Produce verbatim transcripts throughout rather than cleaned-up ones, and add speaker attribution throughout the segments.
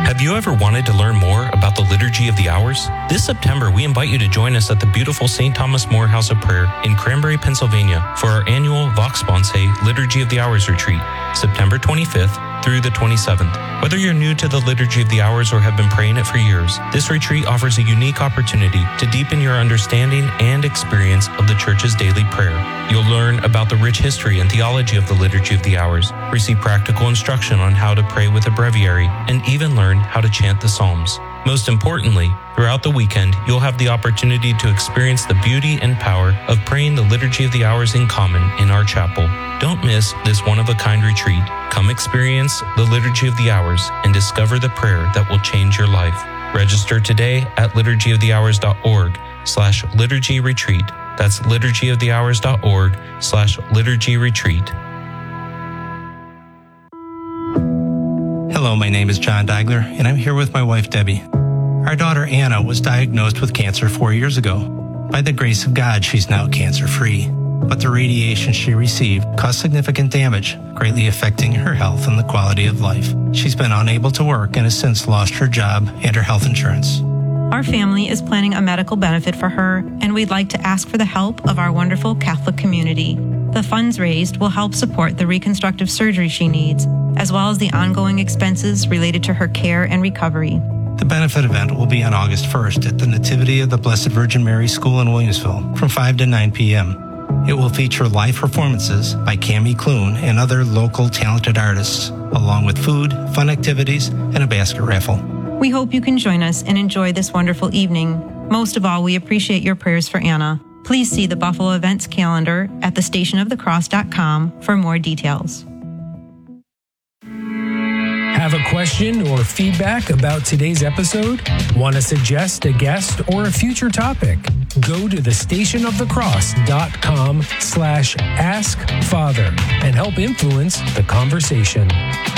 Speaker 1: Have you ever wanted to learn more about the Liturgy of the Hours? This September, we invite you to join us at the beautiful Saint Thomas More House of Prayer in Cranberry, Pennsylvania for our annual Vox Sponse Liturgy of the Hours retreat, September twenty-fifth through the twenty-seventh. Whether you're new to the Liturgy of the Hours or have been praying it for years, this retreat offers a unique opportunity to deepen your understanding and experience of the Church's daily prayer. You'll learn about the rich history and theology of the Liturgy of the Hours, receive practical instruction on how to pray with a breviary, and even learn how to chant the Psalms. Most importantly, throughout the weekend, you'll have the opportunity to experience the beauty and power of praying the Liturgy of the Hours in common in our chapel. Don't miss this one-of-a-kind retreat. Come experience the Liturgy of the Hours and discover the prayer that will change your life. Register today at liturgyofthehours.org slash liturgy retreat. That's liturgyofthehours.org slash liturgy retreat.
Speaker 2: Hello, my name is John Dagler, and I'm here with my wife, Debbie. Our daughter, Anna, was diagnosed with cancer four years ago. By the grace of God, she's now cancer-free. But the radiation she received caused significant damage, greatly affecting her health and the quality of life. She's been unable to work and has since lost her job and her health insurance.
Speaker 3: Our family is planning a medical benefit for her, and we'd like to ask for the help of our wonderful Catholic community. The funds raised will help support the reconstructive surgery she needs, as well as the ongoing expenses related to her care and recovery.
Speaker 2: The benefit event will be on August first at the Nativity of the Blessed Virgin Mary School in Williamsville from five to nine p.m. It will feature live performances by Cammie Clune and other local talented artists, along with food, fun activities, and a basket raffle.
Speaker 3: We hope you can join us and enjoy this wonderful evening. Most of all, we appreciate your prayers for Anna. Please see the Buffalo events calendar at the station of the cross dot com for more details.
Speaker 4: Have a question or feedback about today's episode? Want to suggest a guest or a future topic? Go to the station of the cross dot com slash ask father and help influence the conversation.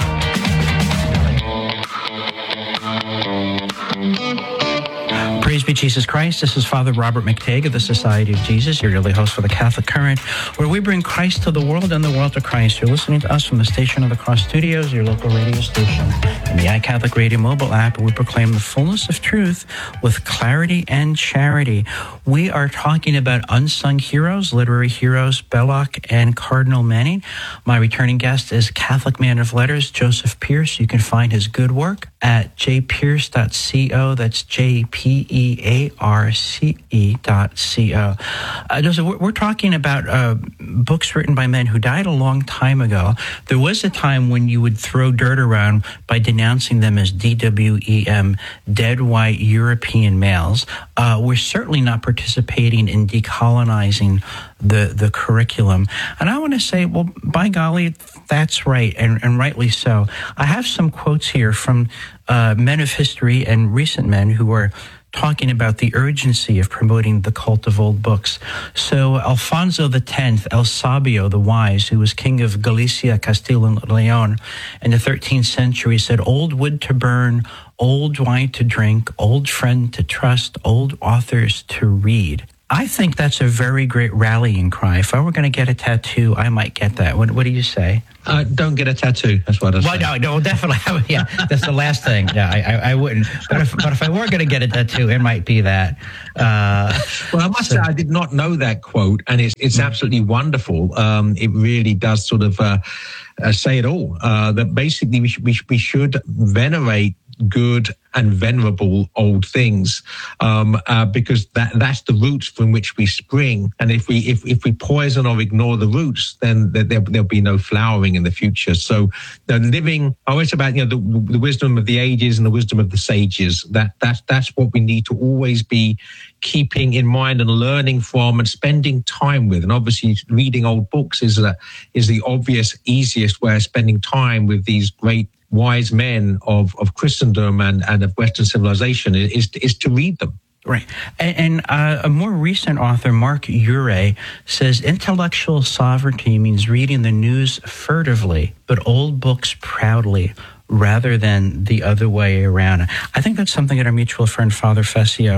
Speaker 5: Praise be Jesus Christ. This is Father Robert McTague of the Society of Jesus, your daily host for the Catholic Current, where we bring Christ to the world and the world to Christ. You're listening to us from the Station of the Cross Studios, your local radio station, and the iCatholic Radio mobile app, where we proclaim the fullness of truth with clarity and charity. We are talking about unsung heroes, literary heroes, Belloc and Cardinal Manning. My returning guest is Catholic man of letters, Joseph Pearce. You can find his good work at j pearce dot co. That's J P E A R C E dot C O. Uh, Joseph, we're, we're talking about uh, books written by men who died a long time ago. There was a time when you would throw dirt around by denouncing them as D W E M, dead white European males. Uh, we're certainly not participating in decolonizing the, the curriculum. And I want to say, well, by golly, that's right, and, and rightly so. I have some quotes here from uh, men of history and recent men who are talking about the urgency of promoting the cult of old books. So Alfonso the Tenth, El Sabio, the Wise, who was king of Galicia, Castile and Leon in the thirteenth century, said, "Old wood to burn, old wine to drink, old friend to trust, old authors to read." I think that's a very great rallying cry. If I were going to get a tattoo, I might get that. What, what do you say?
Speaker 6: Uh, don't get a tattoo. That's what I say.
Speaker 5: Well, no, no, definitely. Yeah, that's the last thing. Yeah, I, I, I wouldn't. But if, but if I were going to get a tattoo, it might be that. Uh,
Speaker 6: well, I must
Speaker 5: so.
Speaker 6: say I did not know that quote, and it's it's absolutely wonderful. Um, it really does sort of uh, uh, say it all. Uh, that basically we should, we, should, we should venerate good and venerable old things, um, uh, because that that's the roots from which we spring. And if we if, if we poison or ignore the roots, then there, there'll be no flowering in the future. So the living, oh, it's about, you know, the, the wisdom of the ages and the wisdom of the sages. That that's that's what we need to always be keeping in mind and learning from and spending time with. And obviously reading old books is a, is the obvious, easiest way of spending time with these great wise men of, of Christendom and, and of Western civilization is, is to read them.
Speaker 5: Right. And, and uh, a more recent author, Mark Ure, says intellectual sovereignty means reading the news furtively, but old books proudly, rather than the other way around. I think that's something that our mutual friend, Father Fessio,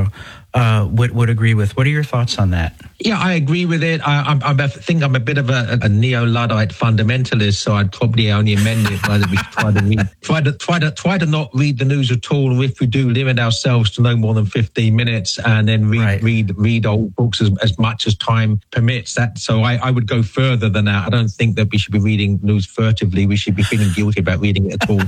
Speaker 5: uh, would would agree with. What are your thoughts on that?
Speaker 6: Yeah, I agree with it. I, I'm, I'm, I think I'm a bit of a, a neo-Luddite fundamentalist, so I'd probably only amend it by that we try to read, try to try to try to not read the news at all. Or if we do, limit ourselves to no more than fifteen minutes, and then read
Speaker 5: Right.
Speaker 6: read read old books as, as much as time permits. That so I, I would go further than that. I don't think that we should be reading news furtively. We should be feeling guilty about reading it at all.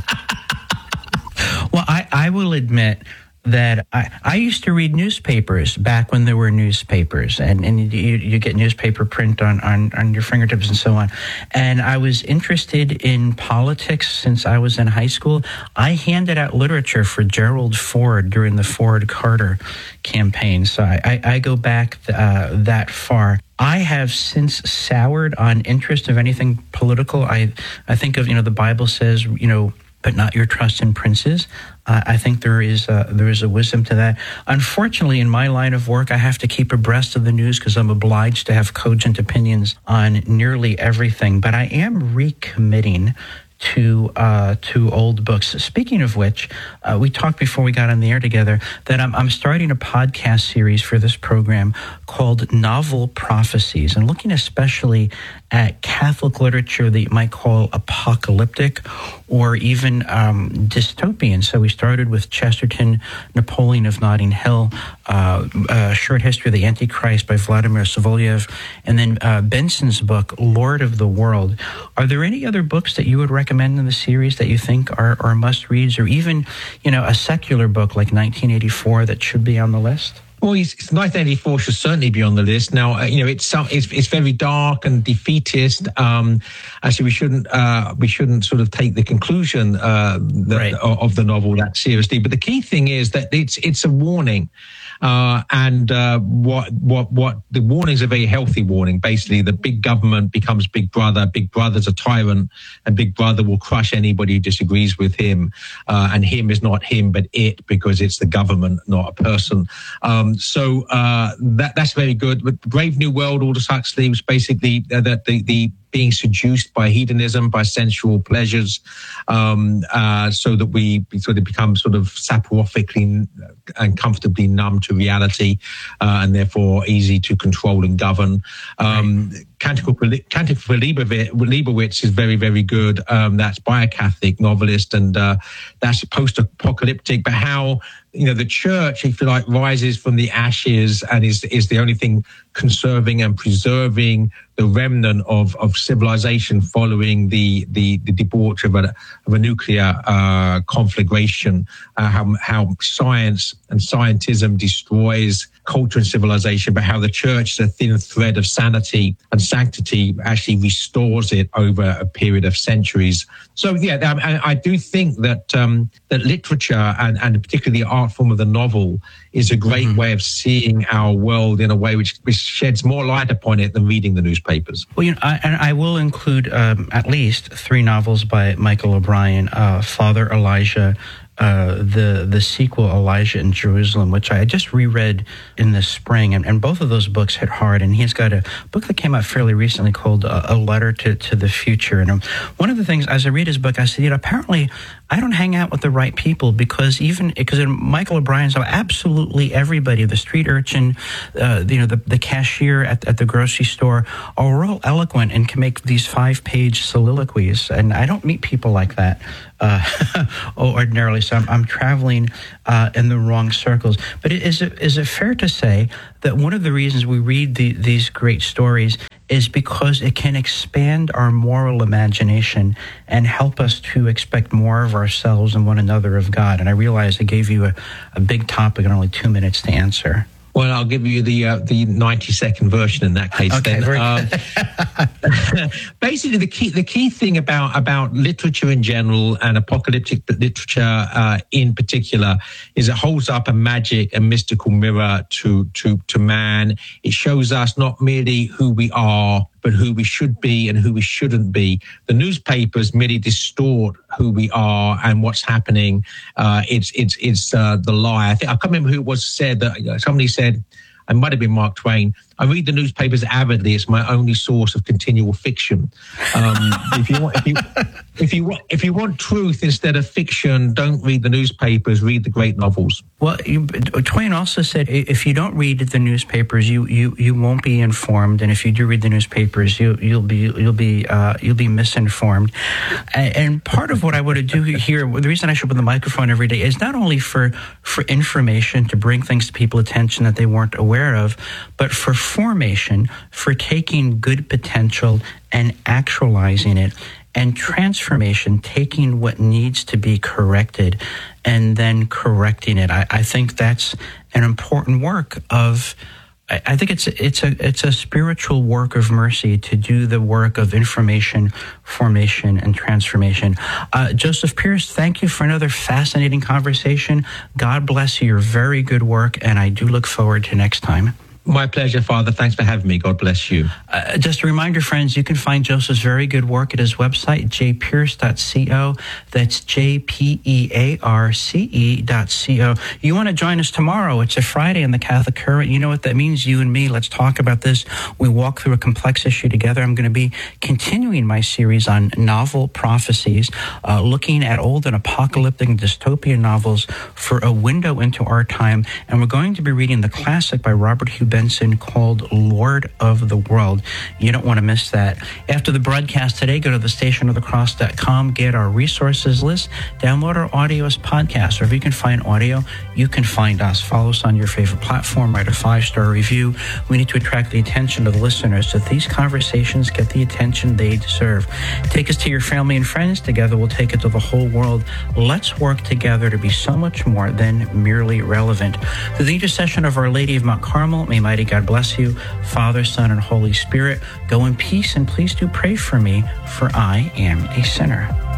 Speaker 5: Well, I, I will admit that I, I used to read newspapers back when there were newspapers, and, and you, you get newspaper print on, on, on your fingertips and so on. And I was interested in politics since I was in high school. I handed out literature for Gerald Ford during the Ford-Carter campaign. So I, I, I go back uh, that far. I have since soured on interest of anything political. I, I think of, you know, the Bible says, you know, but not your trust in princes. Uh, I think there is a, there is a wisdom to that. Unfortunately, in my line of work, I have to keep abreast of the news because I'm obliged to have cogent opinions on nearly everything. But I am recommitting to uh, to old books. Speaking of which, uh, we talked before we got on the air together that I'm, I'm starting a podcast series for this program called Novel Prophecies, and looking especially at Catholic literature that you might call apocalyptic or even um, dystopian. So we started with Chesterton, Napoleon of Notting Hill, uh, a short history of the Antichrist by Vladimir Soloviev, and then uh, Benson's book, Lord of the World. Are there any other books that you would recommend in the series that you think are, are must-reads, or even, you know, a secular book like nineteen eighty-four that should be on the list?
Speaker 6: Well, nineteen eighty-four should certainly be on the list. Now, uh, you know, it's it's it's very dark and defeatist. Um, actually, we shouldn't uh, we shouldn't sort of take the conclusion uh, that,
Speaker 5: right.
Speaker 6: of, of the novel that seriously. But the key thing is that it's it's a warning. Uh, and uh, what what what the warning is a very healthy warning. Basically, the big government becomes Big Brother. Big Brother's a tyrant, and Big Brother will crush anybody who disagrees with him. Uh, and him is not him, but it, because it's the government, not a person. Um, so uh, that that's very good. But Brave New World, Aldous Huxley, was basically uh, that the the being seduced by hedonism, by sensual pleasures, um, uh, so that we sort of become sort of saporifically and comfortably numb to reality, uh, and therefore easy to control and govern. Um, right. Canticle for, Canticle for Leibowitz is very, very good. Um, that's by a Catholic novelist, and uh, that's post-apocalyptic. But how, you know, the church, if you like, rises from the ashes and is is the only thing conserving and preserving the remnant of, of civilization following the the, the debauch of a of a nuclear uh, conflagration. Uh, how how science and scientism destroys culture and civilization, but how the church, the thin thread of sanity and sanctity, actually restores it over a period of centuries. So yeah, I, I do think that um, that literature and, and particularly the art form of the novel is a great mm-hmm. way of seeing our world in a way which, which sheds more light upon it than reading the newspapers.
Speaker 5: Well, you know, I, and I will include um, at least three novels by Michael O'Brien, uh, Father Elijah, Uh, the the sequel, Elijah in Jerusalem, which I just reread in the spring, and, and both of those books hit hard. And he's got a book that came out fairly recently called uh, A Letter to, to the Future. And um, one of the things, as I read his book, I said, you know, apparently I don't hang out with the right people, because even, because Michael O'Brien's, absolutely everybody, the street urchin, uh, you know, the, the cashier at, at the grocery store, are all eloquent and can make these five-page soliloquies. And I don't meet people like that uh, ordinarily. So I'm, I'm traveling uh, in the wrong circles. But is it, is it fair to say that one of the reasons we read the, these great stories is because it can expand our moral imagination and help us to expect more of ourselves and one another of God? And I realize I gave you a, a big topic and only two minutes to answer.
Speaker 6: Well, I'll give you the uh, the ninety second version in that case.
Speaker 5: Okay,
Speaker 6: then.
Speaker 5: very
Speaker 6: Um, basically, the key the key thing about about literature in general and apocalyptic literature uh, in particular is it holds up a magic and mystical mirror to to to man. It shows us not merely who we are, but who we should be and who we shouldn't be. The newspapers merely distort who we are and what's happening. Uh, it's it's it's uh, the lie. I think I can't remember who it was said that somebody said. It might have been Mark Twain. I read the newspapers avidly. It's my only source of continual fiction. Um, if you want, if you if you want, if you want truth instead of fiction, don't read the newspapers. Read the great novels.
Speaker 5: Well, you, Twain also said, if you don't read the newspapers, you, you, you won't be informed, and if you do read the newspapers, you you'll be you'll be uh, you'll be misinformed. And, and part of what I want to do here, the reason I show up on the microphone every day, is not only for for information, to bring things to people's attention that they weren't aware of, but for formation, for taking good potential and actualizing it, and transformation, taking what needs to be corrected and then correcting it. I, I think that's an important work of, I, I think it's it's a it's a spiritual work of mercy to do the work of information, formation, and transformation. Uh, Joseph Pearce, thank you for another fascinating conversation. God bless you, your very good work, and I do look forward to next time.
Speaker 6: My pleasure, Father. Thanks for having me. God bless you.
Speaker 5: Uh, just a reminder, friends, you can find Joseph's very good work at his website, j pearce dot co. That's J P E A R C E dot C O. You want to join us tomorrow? It's a Friday in the Catholic Current. You know what that means? You and me, let's talk about this. We walk through a complex issue together. I'm going to be continuing my series on novel prophecies, uh, looking at old and apocalyptic and dystopian novels for a window into our time. And we're going to be reading the classic by Robert Hugh Benson called Lord of the World. You don't want to miss that. After the broadcast today, go to the station of the cross dot com, get our resources list, download our audio as podcasts. Or if you can find audio, you can find us. Follow us on your favorite platform, write a five-star review. We need to attract the attention of the listeners so that these conversations get the attention they deserve. Take us to your family and friends. Together we'll take it to the whole world. Let's work together to be so much more than merely relevant. Through the intercession of Our Lady of Mount Carmel, may mighty God bless you, Father, Son, and Holy Spirit. Go in peace, and please do pray for me, for I am a sinner.